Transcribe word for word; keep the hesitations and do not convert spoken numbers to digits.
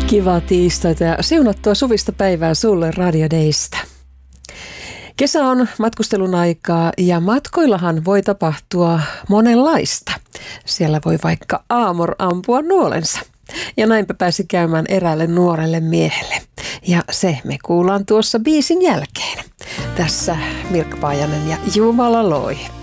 Kivaa tiistaita ja siunattua suvista päivää sulle Radio Daystä. Kesä on matkustelun aikaa ja matkoillahan voi tapahtua monenlaista. Siellä voi vaikka aamor ampua nuolensa. Ja näinpä pääsi käymään eräälle nuorelle miehelle. Ja se me kuullaan tuossa biisin jälkeen. Tässä Mirkka Paajanen ja Jumala loi.